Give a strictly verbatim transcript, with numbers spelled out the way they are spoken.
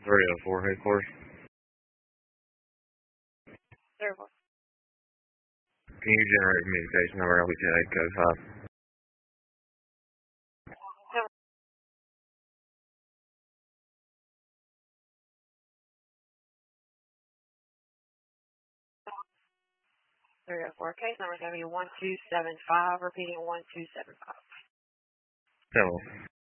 three oh four headquarters. There was. Can you generate a communication number? I'll be ten eight code five. three oh four. Case number is going to be one two seven five, repeating one two seven five. Hello.